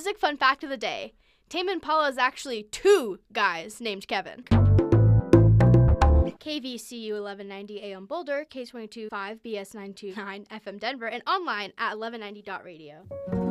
Classic fun fact of the day. Tame Impala is actually 2 guys named Kevin. KVCU 1190 AM Boulder, K22.5 BS 929 FM Denver, and online at 1190.radio.